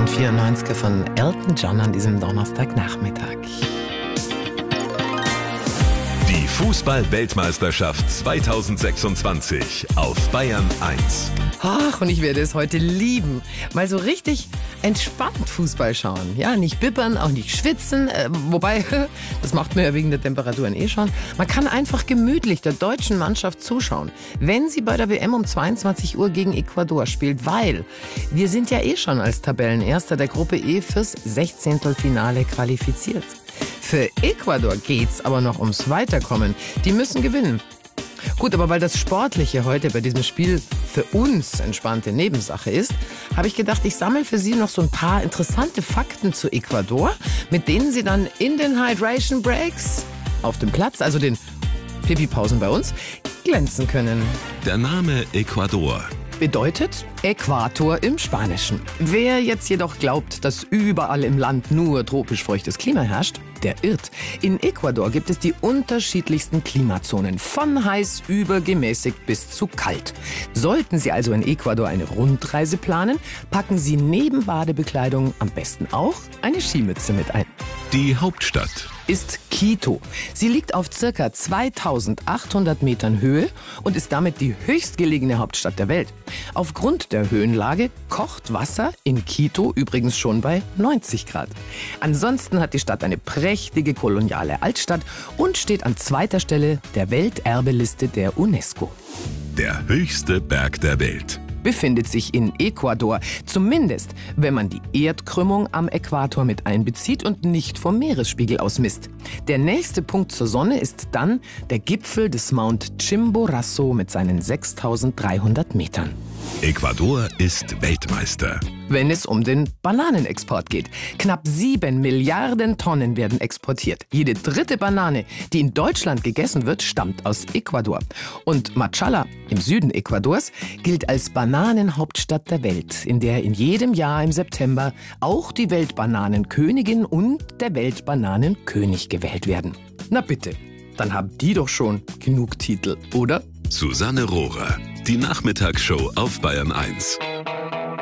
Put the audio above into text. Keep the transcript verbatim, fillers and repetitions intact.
neunzehnhundertvierundneunzig von Elton John an diesem Donnerstagnachmittag. Die Fußball-Weltmeisterschaft zweitausendsechsundzwanzig auf Bayern eins. Ach, und ich werde es heute lieben. Mal so richtig entspannt Fußball schauen. Ja, nicht bibbern, auch nicht schwitzen. Äh, wobei, das macht man ja wegen der Temperaturen eh schon. Man kann einfach gemütlich der deutschen Mannschaft zuschauen, wenn sie bei der W M um zweiundzwanzig Uhr gegen Ecuador spielt. Weil wir sind ja eh schon als Tabellenerster der Gruppe E fürs Sechzehntelfinale qualifiziert. Für Ecuador geht's aber noch ums Weiterkommen. Die müssen gewinnen. Gut, aber weil das Sportliche heute bei diesem Spiel für uns entspannte Nebensache ist, habe ich gedacht, ich sammle für Sie noch so ein paar interessante Fakten zu Ecuador, mit denen Sie dann in den Hydration Breaks auf dem Platz, also den Pipi-Pausen bei uns, glänzen können. Der Name Ecuador Bedeutet Äquator im Spanischen. Wer jetzt jedoch glaubt, dass überall im Land nur tropisch feuchtes Klima herrscht, der irrt. In Ecuador gibt es die unterschiedlichsten Klimazonen, von heiß über gemäßigt bis zu kalt. Sollten Sie also in Ecuador eine Rundreise planen, packen Sie neben Badebekleidung am besten auch eine Skimütze mit ein. Die Hauptstadt Ist Quito. Sie liegt auf ca. zweitausendachthundert Metern Höhe und ist damit die höchstgelegene Hauptstadt der Welt. Aufgrund der Höhenlage kocht Wasser in Quito übrigens schon bei neunzig Grad. Ansonsten hat die Stadt eine prächtige koloniale Altstadt und steht an zweiter Stelle der Welterbeliste der UNESCO. Der höchste Berg der Welt Befindet sich in Ecuador, zumindest wenn man die Erdkrümmung am Äquator mit einbezieht und nicht vom Meeresspiegel aus misst. Der nächste Punkt zur Sonne ist dann der Gipfel des Mount Chimborazo mit seinen sechstausenddreihundert Metern. Ecuador ist Weltmeister. Wenn es um den Bananenexport geht. Knapp sieben Milliarden Tonnen werden exportiert. Jede dritte Banane, die in Deutschland gegessen wird, stammt aus Ecuador. Und Machala im Süden Ecuadors gilt als Bananenhauptstadt der Welt, in der in jedem Jahr im September auch die Weltbananenkönigin und der Weltbananenkönig gewählt werden. Na bitte, dann haben die doch schon genug Titel, oder? Susanne Rohrer, die Nachmittagsshow auf Bayern eins.